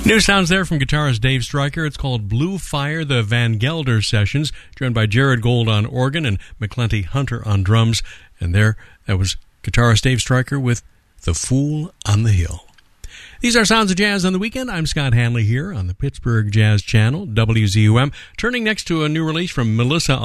New sounds there from guitarist Dave Stryker. It's called Blue Fire, the Van Gelder Sessions, joined by Jared Gold on organ and McClenty Hunter on drums. And there, that was guitarist Dave Stryker with The Fool on the Hill. These are Sounds of Jazz on the Weekend. I'm Scott Hanley here on the Pittsburgh Jazz Channel, WZUM. Turning next to a new release from Melissa